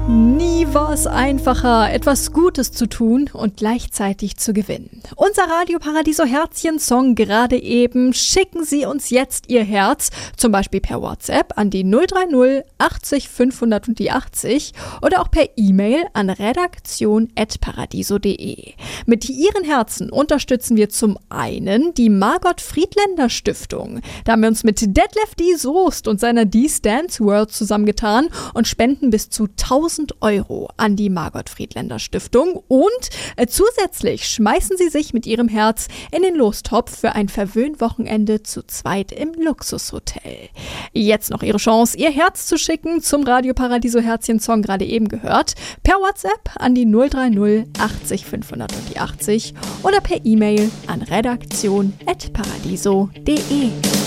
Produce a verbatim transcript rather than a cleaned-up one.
Nie war es einfacher, etwas Gutes zu tun und gleichzeitig zu gewinnen. Unser Radio Paradiso Herzchen-Song gerade eben. Schicken Sie uns jetzt Ihr Herz, zum Beispiel per WhatsApp an die null drei null achtzig fünfhundert und die achtzig oder auch per E-Mail an redaktion at paradiso punkt de. Mit Ihren Herzen unterstützen wir zum einen die Margot Friedländer Stiftung. Da haben wir uns mit Detlef D. Soest und seiner D-Dance World zusammengetan und spenden bis zu tausend Euro an die Margot Friedländer Stiftung und äh, zusätzlich schmeißen sie sich mit ihrem Herz in den Lostopf für ein Verwöhnwochenende zu zweit im Luxushotel. Jetzt noch Ihre Chance, Ihr Herz zu schicken, zum Radio Paradiso Herzchen-Song gerade eben gehört, per WhatsApp an die null drei null achtzig fünfhundert und die achtzig oder per E-Mail an redaktion at paradiso punkt de.